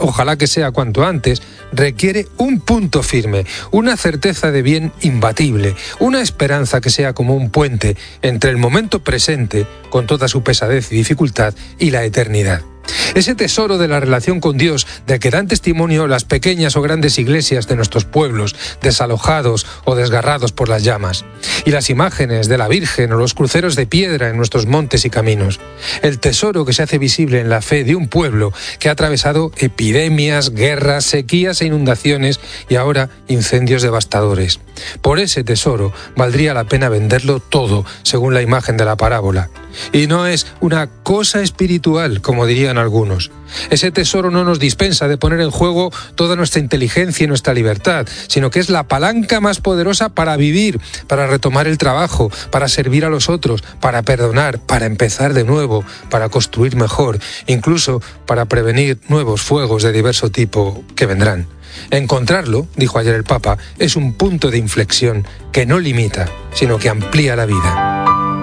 ojalá que sea cuanto antes, requiere un punto firme, una certeza de bien imbatible, una esperanza que sea como un puente entre el momento presente, con toda su pesadez y dificultad, y la eternidad. Ese tesoro de la relación con Dios, de que dan testimonio las pequeñas o grandes iglesias de nuestros pueblos, desalojados o desgarrados por las llamas, y las imágenes de la Virgen o los cruceros de piedra en nuestros montes y caminos. El tesoro que se hace visible en la fe de un pueblo que ha atravesado epidemias, guerras, sequías e inundaciones y ahora incendios devastadores. Por ese tesoro valdría la pena venderlo todo, según la imagen de la parábola. Y no es una cosa espiritual, como dirían algunos. Ese tesoro no nos dispensa de poner en juego toda nuestra inteligencia y nuestra libertad, sino que es la palanca más poderosa para vivir, para retomar el trabajo, para servir a los otros, para perdonar, para empezar de nuevo, para construir mejor, incluso para prevenir nuevos fuegos de diverso tipo que vendrán. Encontrarlo, dijo ayer el Papa, es un punto de inflexión que no limita, sino que amplía la vida.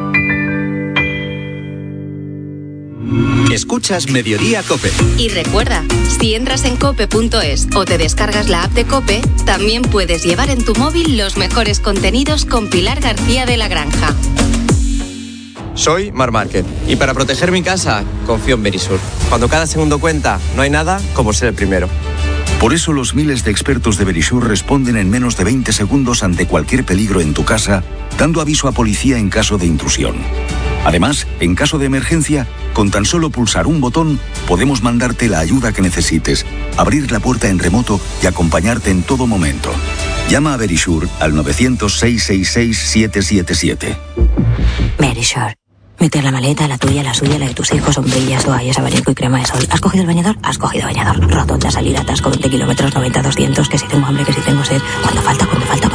Escuchas Mediodía COPE. Y recuerda, si entras en cope.es o te descargas la app de COPE, también puedes llevar en tu móvil los mejores contenidos con Pilar García de la Granja. Soy Mar Márquez y para proteger mi casa confío en Verisur. Cuando cada segundo cuenta, no hay nada como ser el primero. Por eso los miles de expertos de Verisur responden en menos de 20 segundos ante cualquier peligro en tu casa, dando aviso a policía en caso de intrusión. Además, en caso de emergencia, con tan solo pulsar un botón, podemos mandarte la ayuda que necesites, abrir la puerta en remoto y acompañarte en todo momento. Llama a Verisur al 900-666-777. Verisur. Mete la maleta, la tuya, la suya, la de tus hijos, sombrillas, toallas, abanico y crema de sol. ¿Has cogido el bañador? Has cogido bañador. Rotonda, salida, atasco, 20 kilómetros, 90, 200, que si tengo hambre, que si tengo sed. ¿Cuánto falta?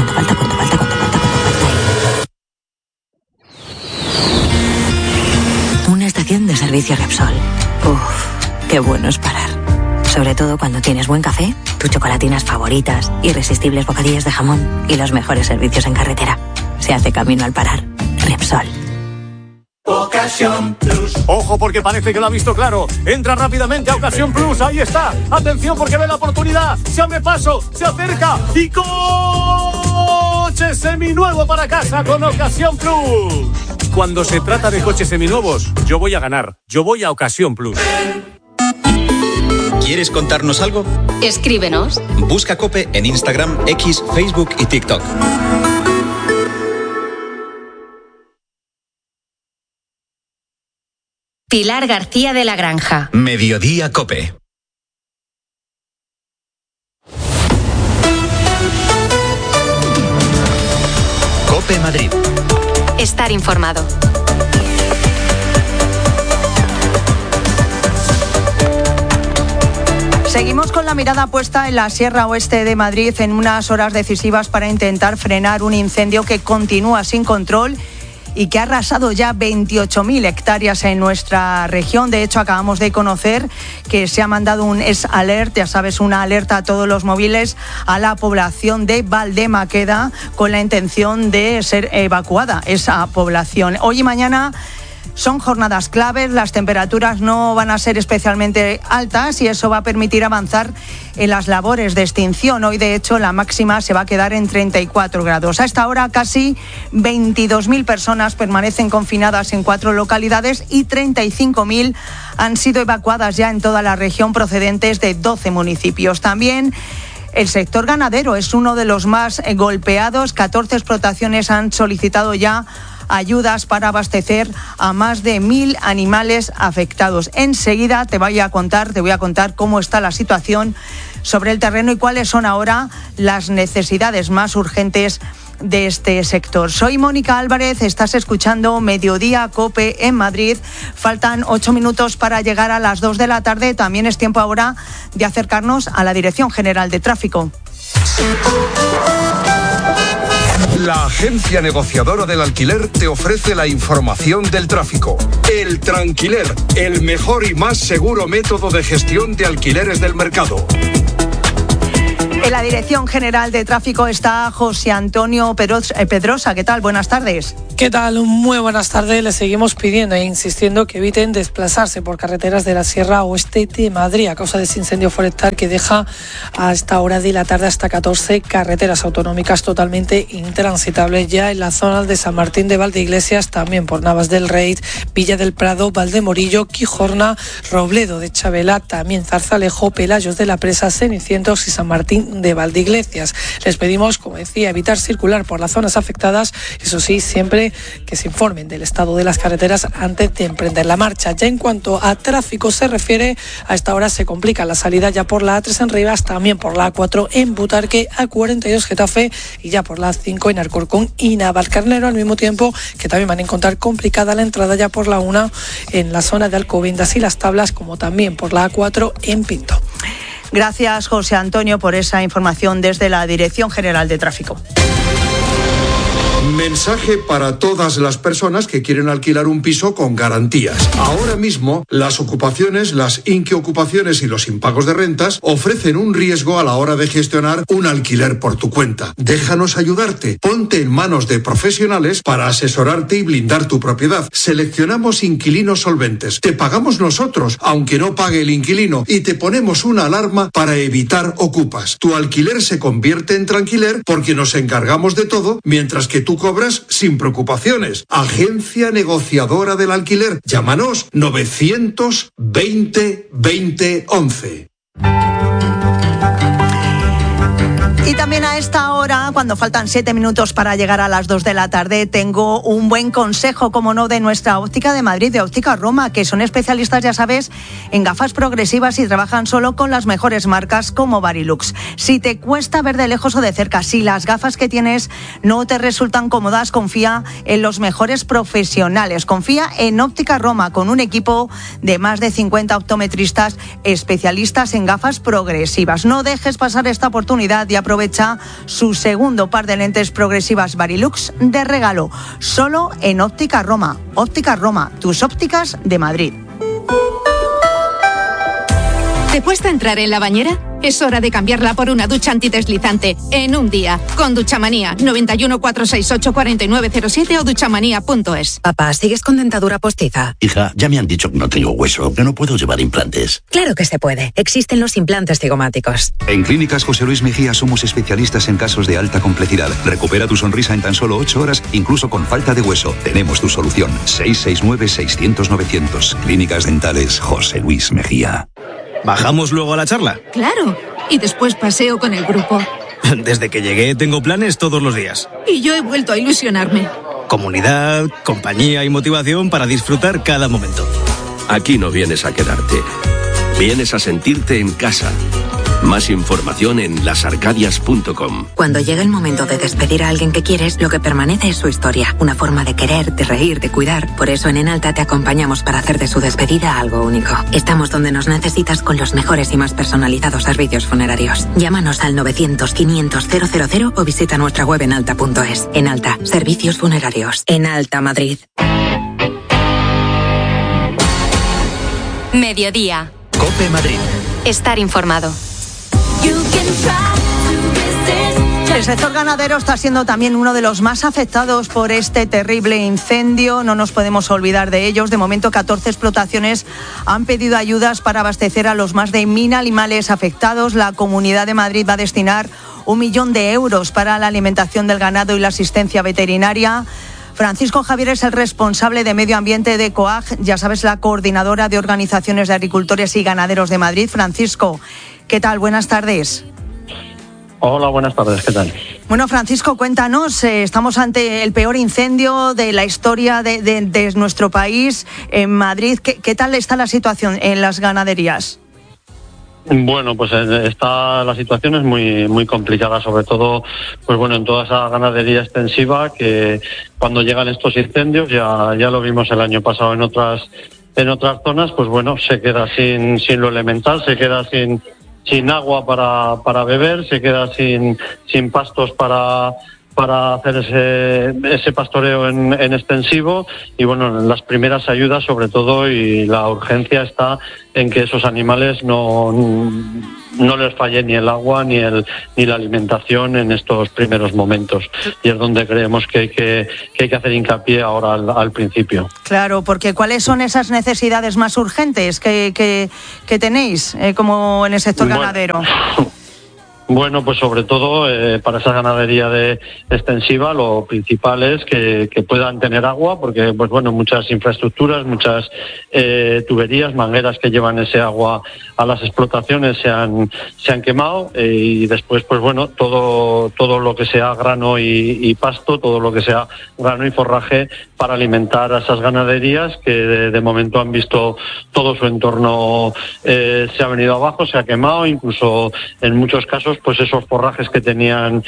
Una estación de servicio Repsol. Uf, qué bueno es parar. Sobre todo cuando tienes buen café, tus chocolatinas favoritas, irresistibles bocadillos de jamón y los mejores servicios en carretera. Se hace camino al parar. Repsol. Ocasión Plus. Ojo porque parece que lo ha visto claro. Entra rápidamente a Ocasión Plus. Ahí está. Atención porque ve la oportunidad. Se abre paso, se acerca y coche seminuevo para casa con Ocasión Plus. Cuando se trata de coches seminuevos, yo voy a ganar. Yo voy a Ocasión Plus. ¿Quieres contarnos algo? Escríbenos. Busca COPE en Instagram, X, Facebook y TikTok. Pilar García de la Granja. Mediodía COPE. COPE Madrid. Estar informado. Seguimos con la mirada puesta en la Sierra Oeste de Madrid en unas horas decisivas para intentar frenar un incendio que continúa sin control y que ha arrasado ya 28.000 hectáreas en nuestra región. De hecho, acabamos de conocer que se ha mandado un S-Alert, ya sabes, una alerta a todos los móviles a la población de Valdemaqueda con la intención de ser evacuada esa población. Hoy y mañana son jornadas claves, las temperaturas no van a ser especialmente altas y eso va a permitir avanzar en las labores de extinción. Hoy, de hecho, la máxima se va a quedar en 34 grados. A esta hora, casi 22.000 personas permanecen confinadas en 4 localidades y 35.000 han sido evacuadas ya en toda la región procedentes de 12 municipios. También el sector ganadero es uno de los más golpeados. 14 explotaciones han solicitado ya ayudas para abastecer a más de 1.000 animales afectados. Enseguida te voy a contar cómo está la situación sobre el terreno y cuáles son ahora las necesidades más urgentes de este sector. Soy Mónica Álvarez, estás escuchando Mediodía COPE en Madrid. Faltan 8 minutos para llegar a las 2 de la tarde. También es tiempo ahora de acercarnos a la Dirección General de Tráfico. La agencia negociadora del alquiler te ofrece la información del tráfico. El Tranquiler, el mejor y más seguro método de gestión de alquileres del mercado. En la Dirección General de Tráfico está José Antonio Pedrosa. ¿Qué tal? Buenas tardes. ¿Qué tal? Muy buenas tardes. Les seguimos pidiendo e insistiendo que eviten desplazarse por carreteras de la Sierra Oeste de Madrid a causa de ese incendio forestal que deja a esta hora de la tarde hasta 14 carreteras autonómicas totalmente intransitables ya en la zona de San Martín de Valdeiglesias, también por Navas del Rey, Villa del Prado, Valdemorillo, Quijorna, Robledo de Chabela, también Zarzalejo, Pelayos de la Presa, Cenicientos y San Martín de Valdeiglesias. Les pedimos, como decía, evitar circular por las zonas afectadas, eso sí, siempre que se informen del estado de las carreteras antes de emprender la marcha. Ya en cuanto a tráfico se refiere, a esta hora se complica la salida ya por la A3 en Rivas, también por la A4 en Butarque, A42 Getafe y ya por la A5 en Alcorcón y Navalcarnero, al mismo tiempo que también van a encontrar complicada la entrada ya por la 1 en la zona de Alcobendas y Las Tablas, como también por la A4 en Pinto. Gracias, José Antonio, por esa información desde la Dirección General de Tráfico. Mensaje para todas las personas que quieren alquilar un piso con garantías. Ahora mismo, las ocupaciones, las inquiocupaciones y los impagos de rentas ofrecen un riesgo a la hora de gestionar un alquiler por tu cuenta. Déjanos ayudarte. Ponte en manos de profesionales para asesorarte y blindar tu propiedad. Seleccionamos inquilinos solventes. Te pagamos nosotros, aunque no pague el inquilino, y te ponemos una alarma para evitar ocupas. Tu alquiler se convierte en tranquiler porque nos encargamos de todo, mientras que tú cobras sin preocupaciones. Agencia negociadora del alquiler. Llámanos 920 20 11. Y también a esta hora, cuando faltan 7 minutos para llegar a las 2 de la tarde, tengo un buen consejo, como no, de nuestra Óptica de Madrid, de Óptica Roma, que son especialistas, ya sabes, en gafas progresivas y trabajan solo con las mejores marcas como Varilux. Si te cuesta ver de lejos o de cerca, si las gafas que tienes no te resultan cómodas, confía en los mejores profesionales. Confía en Óptica Roma, con un equipo de más de 50 optometristas especialistas en gafas progresivas. No dejes pasar esta oportunidad y aprovecha su segundo par de lentes progresivas Varilux de regalo, solo en Óptica Roma. Óptica Roma, tus ópticas de Madrid. ¿Te cuesta entrar en la bañera? Es hora de cambiarla por una ducha antideslizante en un día. Con Duchamanía, 91 468 4907 o duchamanía.es. Papá, ¿sigues con dentadura postiza? Hija, ya me han dicho que no tengo hueso, que no puedo llevar implantes. Claro que se puede. Existen los implantes cigomáticos. En Clínicas José Luis Mejía somos especialistas en casos de alta complejidad. Recupera tu sonrisa en tan solo 8 horas, incluso con falta de hueso. Tenemos tu solución. 669-600-900. Clínicas Dentales José Luis Mejía. ¿Bajamos luego a la charla? Claro. Y después paseo con el grupo. Desde que llegué tengo planes todos los días. Y yo he vuelto a ilusionarme. Comunidad, compañía y motivación para disfrutar cada momento. Aquí no vienes a quedarte. Vienes a sentirte en casa. Más información en lasarcadias.com. Cuando llega el momento de despedir a alguien que quieres, lo que permanece es su historia. Una forma de querer, de reír, de cuidar. Por eso en Enalta te acompañamos para hacer de su despedida algo único. Estamos donde nos necesitas con los mejores y más personalizados servicios funerarios. Llámanos al 900-500-000 o visita nuestra web enalta.es. Enalta, servicios funerarios. Enalta Madrid. Mediodía. COPE Madrid. Estar informado. El sector ganadero está siendo también uno de los más afectados por este terrible incendio. No nos podemos olvidar de ellos. De momento, 14 explotaciones han pedido ayudas para abastecer a los más de 1.000 animales afectados. La Comunidad de Madrid va a destinar 1 millón de euros para la alimentación del ganado y la asistencia veterinaria. Francisco Javier es el responsable de Medio Ambiente de COAG, ya sabes, la coordinadora de organizaciones de agricultores y ganaderos de Madrid. Francisco, ¿qué tal? Buenas tardes. Hola, buenas tardes, ¿qué tal? Bueno, Francisco, cuéntanos, estamos ante el peor incendio de la historia de nuestro país en Madrid. ¿Qué tal está la situación en las ganaderías? Bueno, pues la situación es muy complicada, sobre todo, pues bueno, en toda esa ganadería extensiva que cuando llegan estos incendios, ya lo vimos el año pasado en otras zonas, pues bueno, se queda sin lo elemental, se queda sin agua para beber, se queda sin pastos para para hacer ese pastoreo en extensivo. Y bueno, las primeras ayudas sobre todo, y la urgencia está en que esos animales no les falle ni el agua ni la alimentación en estos primeros momentos, y es donde creemos que hay que hacer hincapié ahora al principio. Claro, porque ¿cuáles son esas necesidades más urgentes que tenéis como en el sector ganadero? Bueno, pues sobre todo para esa ganadería extensiva, lo principal es que puedan tener agua, porque pues bueno, muchas infraestructuras, muchas tuberías, mangueras que llevan ese agua a las explotaciones se han quemado, y después pues bueno, todo lo que sea grano y pasto, todo lo que sea grano y forraje para alimentar a esas ganaderías que de momento han visto todo su entorno se ha venido abajo, se ha quemado, incluso en muchos casos pues esos forrajes que tenían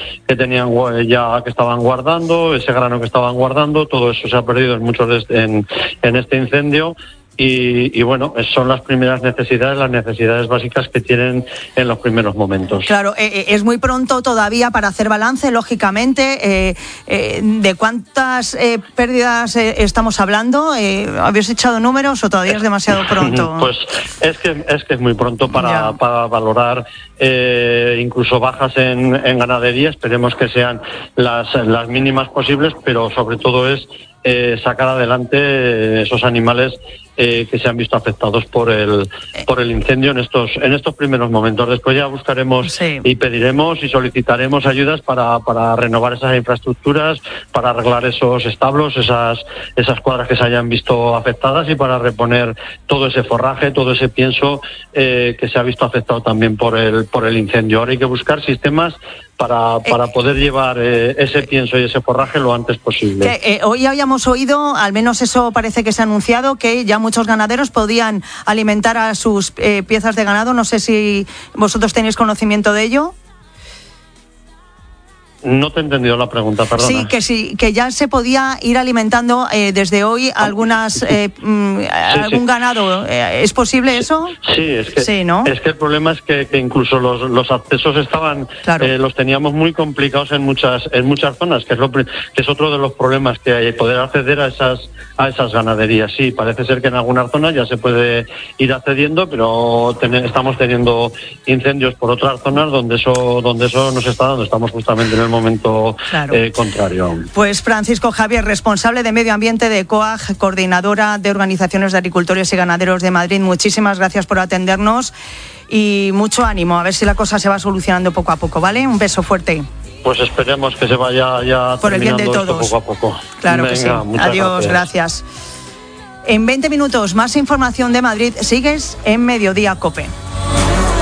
ya, que estaban guardando, ese grano que estaban guardando, todo eso se ha perdido en muchos en este incendio. Y bueno, son las primeras necesidades, las necesidades básicas que tienen en los primeros momentos. Claro, es muy pronto todavía para hacer balance, lógicamente. ¿De cuántas pérdidas estamos hablando? ¿Habéis echado números o todavía es demasiado pronto? Pues es que es muy pronto para valorar incluso bajas en ganadería. Esperemos que sean las mínimas posibles, pero sobre todo es sacar adelante esos animales que se han visto afectados por el incendio en estos primeros momentos. Después ya buscaremos y pediremos y solicitaremos ayudas para renovar esas infraestructuras, para arreglar esos establos, esas cuadras que se hayan visto afectadas, y para reponer todo ese forraje, todo ese pienso que se ha visto afectado también por el incendio. Ahora hay que buscar sistemas para poder llevar ese pienso y ese forraje lo antes posible. Hoy habíamos oído, al menos eso parece que se ha anunciado, que ya muchos ganaderos podían alimentar a sus piezas de ganado. No sé si vosotros tenéis conocimiento de ello. No te he entendido la pregunta, perdona. Sí, que ya se podía ir alimentando desde hoy algún ganado. ¿Es posible eso? Sí, es que el problema es que incluso los accesos estaban, los teníamos muy complicados en muchas zonas, que es otro de los problemas que hay, poder acceder a esas ganaderías. Sí, parece ser que en algunas zonas ya se puede ir accediendo, pero estamos teniendo incendios por otras zonas donde eso nos está dando. Estamos justamente en el momento contrario. Pues Francisco Javier, responsable de Medio Ambiente de COAG, coordinadora de organizaciones de agricultores y ganaderos de Madrid, muchísimas gracias por atendernos y mucho ánimo, a ver si la cosa se va solucionando poco a poco, ¿vale? Un beso fuerte. Pues esperemos que se vaya ya por el bien de todos, poco a poco. Claro. Venga, que sí. Adiós, gracias. En 20 minutos más información de Madrid. Sigues en Mediodía COPE.